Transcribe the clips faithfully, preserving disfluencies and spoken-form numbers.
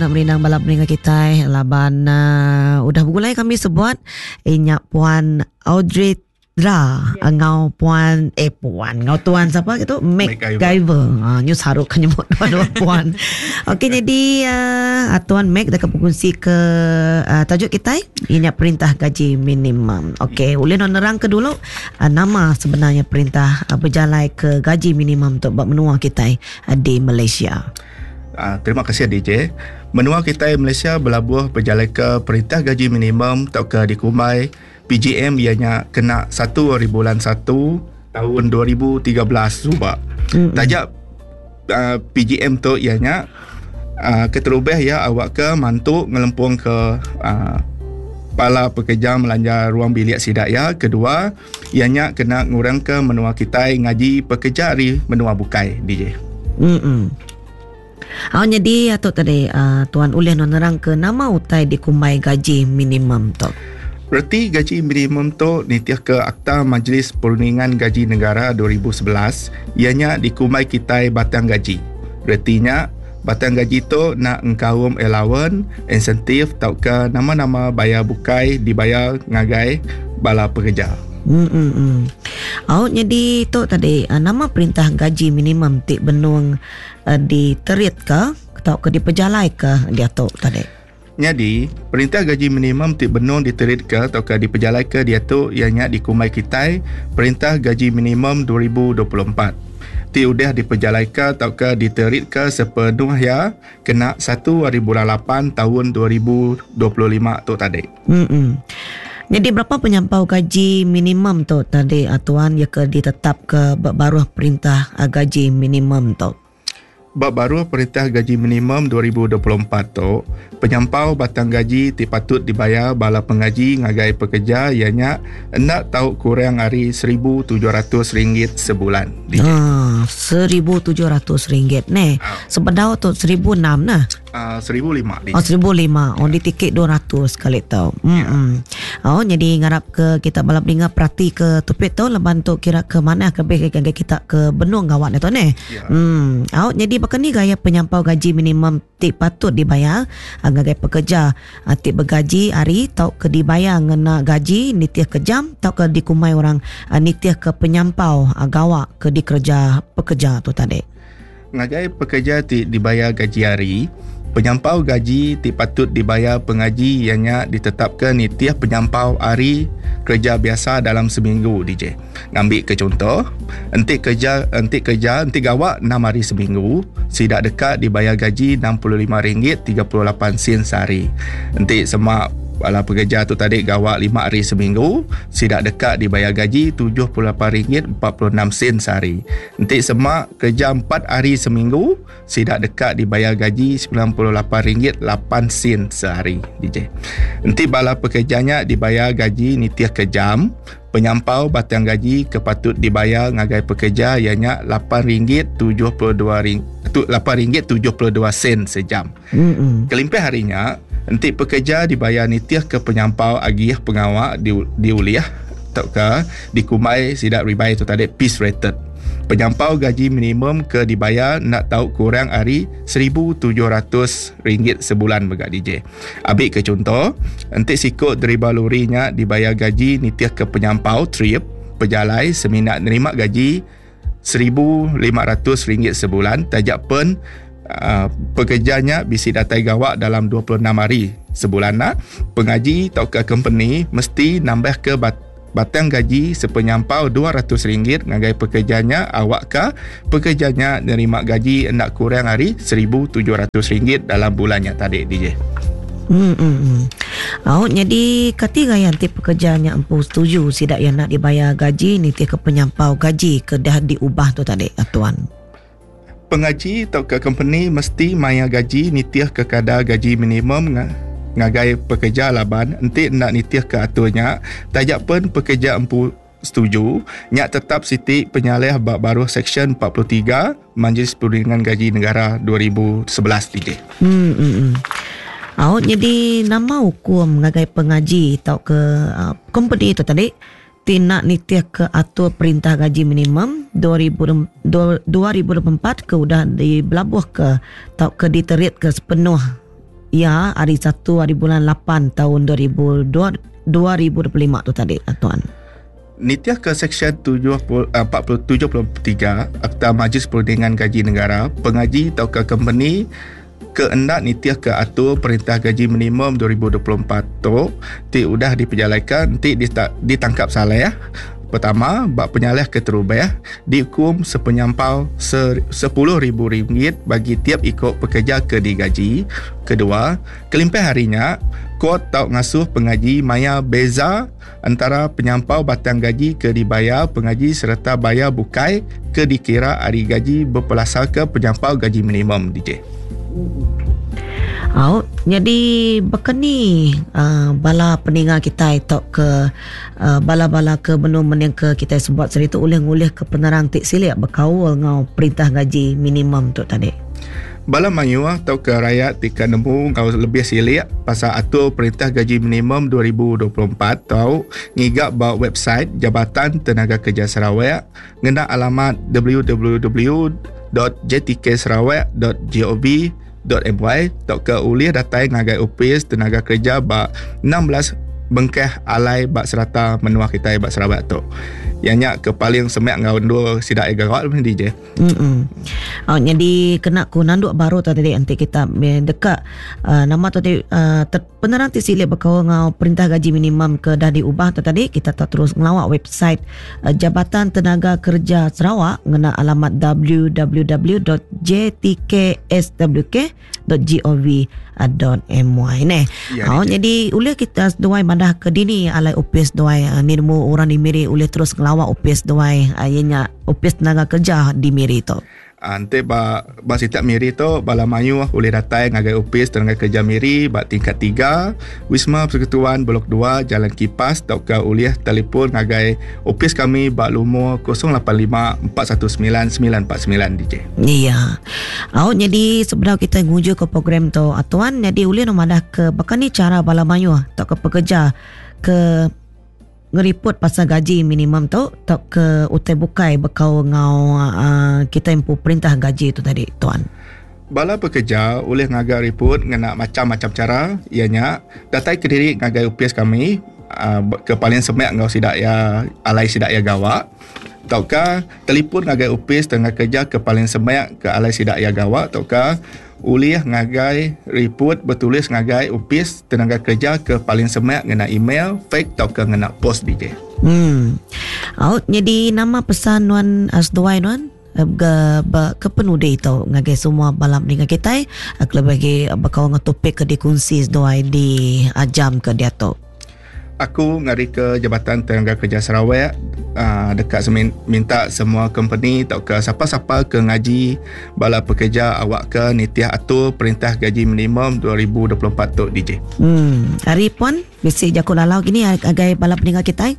Nak meninang balap peningan kita laban uh, udah begulai kami sebuat inyak puan Audrey Dra yeah. Ngau puan eh puan ngau tuan siapa gitu MacGyver ah uh, news haruk kan nyebut dua puan. Okey jadi uh, tuan Mac dah berkongsi ke uh, tajuk kita inyak perintah gaji minimum. Okey ulun nerang ke dulu uh, nama sebenarnya perintah uh, berjalai ke gaji minimum untuk buat menua kita uh, di Malaysia. Uh, terima kasih D J. Menua kita Malaysia berlabuh berjalai ke perintah gaji minimum atau ke dikumai P G M ianya kena satu hari bulan satu tahun dua ribu tiga belas subak. Mm-hmm. Tajak uh, P G M tu ianya uh, keterubah ya awak ke mantuk ngelempung ke uh, pala pekerja melanja ruang bilik sidak ya. Kedua ianya kena ngurang ke menua kita ngaji pekerja hari menua bukai D J. Hmm. Oh, jadi atau tadi uh, tuan ulih nerang ke nama utai dikumai gaji minimum tu. Berarti gaji minimum tu nitiah ke Akta Majlis Perundingan Gaji Negara dua ribu sebelas ianya dikumai kita batang gaji. Berartinya batang gaji tu nak engkawum allowance, insentif tau ke nama-nama bayar bukai dibayar ngagai bala pekerja. Hmm hmm. hmm. Oh, jadi tu tadi uh, nama perintah gaji minimum tik benung uh, diterit ke atau ke diperjalai ke dia tu tadi. Jadi perintah gaji minimum tik benung diterit ke atau ke diperjalai ke dia tu ianya dikumai kita perintah gaji minimum dua ribu dua puluh empat. Ti udah diperjalai ke atau ke diterit ke sepenuh ya kena satu hari bulan lapan tahun dua ribu dua puluh lima tu tadi. Hmm. hmm. Jadi berapa penyampau gaji minimum tu tadi tuan ya ke ditetap ke baru perintah gaji minimum tu? Bab baru perintah gaji minimum dua ribu dua puluh empat tu penyampau batang gaji ti patut dibayar bala pengaji ngagai pekerja ianya hendak tahu kurang hari seribu tujuh ratus ringgit sebulan. Ah, seribu tujuh ratus ringgit ne. Sebedau tu seribu enam nah. Uh, seribu lima. Oh, seribu lima. Oh, di tiket dua ratus kali tau. Hmm. Oh, jadi ngarap ke kita balap dengar perhati ke topik tu leban tu kira ke mana ke baik kita ke benung gawat tu ne. Hmm. Oh, jadi bakal ni gaya penyampau gaji minimum tik patut dibayar ngagai pekerja tik bergaji hari tau ke dibayar ngena gaji nitiah ke jam tau ke dikumai orang nitiah ke penyampau gawak ke dikerja pekerja tu tadi. Ngagai pekerja tik dibayar gaji hari, penyampau gaji tik patut dibayar pengaji ianya ditetapkan nitiah penyampau hari kerja biasa dalam seminggu D J. Ngambil ke contoh, entik kerja entik kerja entik gawak enam hari seminggu, sidak dekat dibayar gaji enam puluh lima ringgit tiga puluh lapan sen sehari. Entik semak bala pekerja tu tadi gawak lima hari seminggu, sidak dekat dibayar gaji tujuh puluh lapan ringgit empat puluh enam sen sehari. Entik semak kerja empat hari seminggu, sidak dekat dibayar gaji sembilan puluh lapan ringgit lapan sen sehari D J. Entik bala pekerjanya dibayar gaji nitiah ke jam, penyampau batang gaji kepatut dibayar ngagai pekerja ianya lapan ringgit tujuh puluh dua ringgit lapan ringgit tujuh puluh dua sen sejam. Mm-hmm. Kelimpah harinya entik pekerja dibayar nitiah ke penyampau agiah pengawak di diuliah atau ke dikumai sidak ribai tu tadi piece rated. Penyampau gaji minimum ke dibayar nak tahu kurang hari seribu tujuh ratus ringgit sebulan begak D J. Ambil ke contoh, entik sikut deriba lorinya dibayar gaji nitiah ke penyampau trip pejalai seminat nerima gaji seribu lima ratus ringgit sebulan tajak pen Uh, pekerjanya bisi datai gawak dalam dua puluh enam hari sebulan nak pengaji atau ke company mesti nambah ke bat, batang gaji sepenyampau dua ratus ringgit ngagai pekerjanya awak ke pekerjanya nerima gaji hendak kurang hari seribu tujuh ratus ringgit dalam bulannya tadi D J. Hmm, hmm, hmm. Oh, jadi ketika yang ti pekerjanya empu setuju sidak yang nak dibayar gaji ni ti ke penyampau gaji ke dah diubah tu tadi tuan. Pengaji atau ke company mesti maya gaji nitiah ke kadar gaji minimum ngagai pekerja laban entik nak nitiah ke aturnya tajak pun pekerja empu setuju nyak tetap siti penyalih bab baru seksyen empat puluh tiga Majlis Perundingan Gaji Negara dua ribu sebelas D J. Hmm hmm. hmm. Oh, jadi nama hukum ngagai pengaji atau ke uh, company itu tadi tindak nitiah ke atur perintah gaji minimum dua ribu dua puluh empat ke udah dibelabuh ke atau ke diterit ke sepenuh Ya, hari satu hari bulan lapan tahun dua ribu dua puluh lima tu tadi, tuan. Nitiah ke Seksyen empat puluh tujuh puluh tiga Akta Majlis Perundingan Gaji Negara, pengaji atau ke company keendak nitiah ke atur Perintah Gaji Minimum dua ribu dua puluh empat tu ti udah diperjalankan, ti ditangkap salah ya. Pertama, bak penyalih keterubah dihukum sepenyampau sepuluh ribu ringgit bagi tiap ikut pekerja ke digaji. Kedua, kelimpah harinya kod tau ngasuh pengaji maya beza antara penyampau batang gaji ke dibayar pengaji serta bayar bukai ke dikira hari gaji berpelasar ke penyampau gaji minimum, D J. Oh, jadi bekani uh, bala pendengar kita itu ke uh, bala-bala ke benum yang ke kita sebut cerita ulih-ulih ke penerang tik silik berkawal ngau perintah gaji minimum tu tadi. Bala mayu atau ke rakyat tika nemu ngau lebih silik pasal atur perintah gaji minimum dua ribu dua puluh empat tau ngigap bawa website Jabatan Tenaga Kerja Sarawak ngena alamat w w w dot j t k sarawak dot gov dot m y tok ke ulih datai ngagai opis tenaga kerja bak enam belas bengkeh alai bak serata menua kita bak Sarawak tu. Ianya ke paling semak ngau dua sidak egarat pun D J. Hmm. Oh, jadi kena ku nanduk baru tadi nanti kita dekat uh, nama tadi uh, penerang tisilip berkau ngau perintah gaji minimum ke dah diubah tadi kita tak terus ngelawak website uh, Jabatan Tenaga Kerja Sarawak ngena alamat w w w dot j t k s w k dot gov dot m y ne. Ya, oh, jadi ulih kita doai mandah ke dini alai opis doai uh, ni nemu orang di miri ulih terus ngelawak opis doai ayanya uh, opis tenaga kerja di miri tu. Ante ba ba setiap miri tu bala mayu boleh datang ngagai opis tenaga kerja miri ba tingkat tiga Wisma Persekutuan Blok dua Jalan Kipas tau ke uliah telefon ngagai opis kami ba lumur kosong lapan lima empat satu sembilan sembilan empat sembilan D J. Iya. Oh, jadi sebenarnya kita nguju ke program tu atuan jadi ulih nomadah ke bahkan ni cara bala mayu tau ke pekerja ke ngeriput pasal gaji minimum tu tak ke utai bukai bekau ngau uh, kita impu perintah gaji tu tadi tuan. Bala pekerja boleh ngagai report ngena macam-macam cara ianya datai ke diri ngagai upis kami uh, ke paling semak ngau sidak ya alai sidak ya gawak taukah telefon ngagai upis tengah kerja ke paling semak ke alai sidak ya gawak taukah ulih ngagai report bertulis ngagai upis tenaga kerja ke paling semak ngena email fake tau ke ngena post D J. Hmm. Out jadi nama pesan nuan asduai nuan ga ba kepenuh tau ngagai semua balam dengan kita ak lebih bakal ngetopik ke dikunsi doai di ajam ke dia tu. Aku ngari ke Jabatan Tenaga Kerja Sarawak uh, dekat semin, minta semua company tau ke siapa-siapa ke ngaji bala pekerja awak ke nitiah atur perintah gaji minimum dua ribu dua puluh empat tu D J. Hmm, hari pun besi jakul lalau gini agai bala pendengar kita.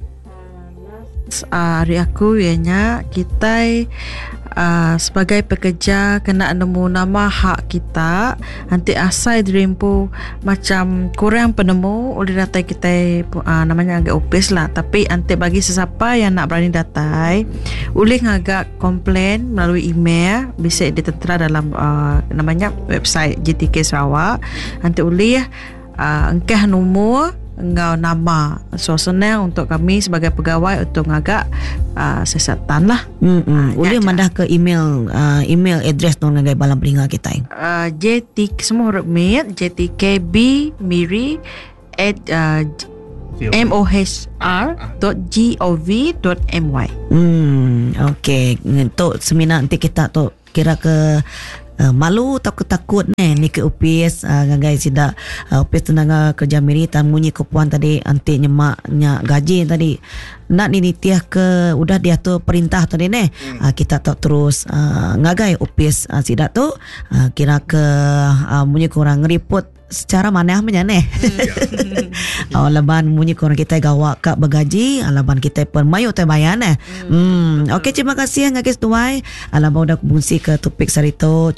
Uh, hari aku ianya kita uh, sebagai pekerja kena nemu nama hak kita nanti asai dirimpu macam kurang penemu oleh data kita uh, namanya agak opis lah tapi nanti bagi sesiapa yang nak berani datai boleh ngagak komplain melalui email bisa ditentera dalam uh, namanya website J T K Sarawak nanti boleh uh, engkah nombor engkau nama suasana untuk kami sebagai pegawai untuk ngagak uh, sesatan lah. Hmm, hmm. Boleh mandah ke email uh, email address non ngagai balam peringah kita. Uh, J T semua huruf mit J T K B Miri at uh, m o h r dot gov dot m y. Hmm, okey. Untuk seminar nanti kita tu kira ke Uh, malu atau ketakut ni ni ke upis uh, ngagai sidak uh, upis tenaga kerja miri tan munyi kepuan tadi anti nyemak nyak gaji tadi nak ninitiah ke udah diatur perintah tadi ni hmm. uh, kita tak terus uh, ngagai upis uh, sidak tu uh, kira ke uh, munyi kurang ngeriput secara mana ahnya ni. Oh, laban munyi korang kita gawak kak bagaji, laban kita pun mayu teh bayan eh. Hmm, okey terima kasih ngagis tuai. Alaban udah bungsi ke topik sarito.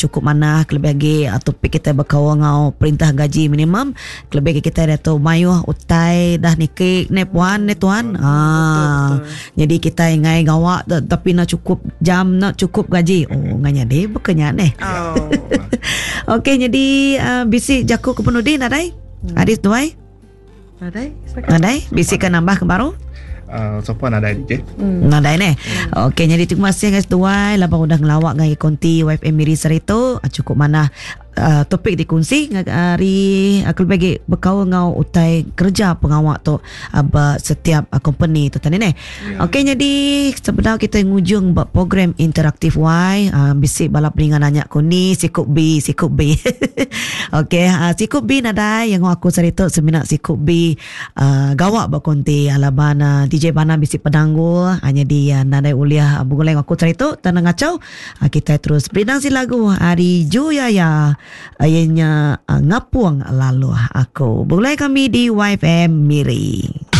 cukup mana kelebih lagi uh, topik kita berkawal ngau perintah gaji minimum kelebih kita dah tu mayuh utai dah nikik ne puan ne tuan. Ah, jadi kita ingai gawak tapi nak cukup jam nak cukup gaji. Oh nganya deh bekenya ne. Oh. Okey, jadi uh, bisik jaku kepenudin adai. Hmm. Adis tuai. Adai. Adai bisik ke nambah ke baru? Uh, Sopan ada D J. Hmm. Ada ni. Hmm. Okey, jadi terima kasih guys tuai labang udah ngelawak ngai konti Y F M Miri Sarito. Cukup mana uh, topik dikongsi hari aku bagi berkau ngau utai kerja pengawak tu uh, setiap uh, company tu tadi ni. Yeah. Okey, jadi sebenarnya kita ngujung buat program interaktif Y uh, bisik balap ringan nanya ko ni sikup B sikup B. Okey, uh, sikup B nada yang aku Sarito seminak sikup B uh, gawak berkonti alabana D J Bana bisik penanggul hanya dia nadai uliah buguleng aku Sarito tanang ngacau uh, kita terus berinang si lagu hari Juyaya ayahnya uh, ngapuang lalu aku. Boleh kami di Y F M Miri.